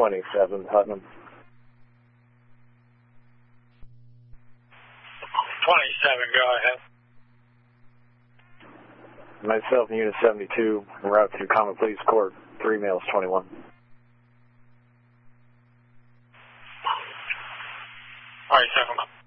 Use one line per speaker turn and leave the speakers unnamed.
27, Putnam.
27, go ahead.
Myself and Unit 72, en route to Common Police Court, 3 males, 21.
All right, 7.